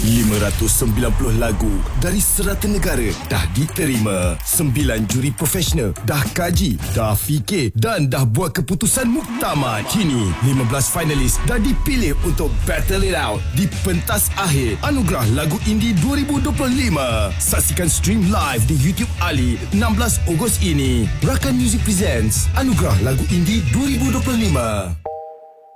590 lagu dari 100 negara dah diterima. 9 juri profesional dah kaji, dah fikir dan dah buat keputusan muktamad. Kini 15 finalis dah dipilih untuk battle it out di pentas akhir Anugerah Lagu Indie 2025. Saksikan stream live di YouTube Ali 16 Ogos ini. Rakan Music presents Anugerah Lagu Indie 2025.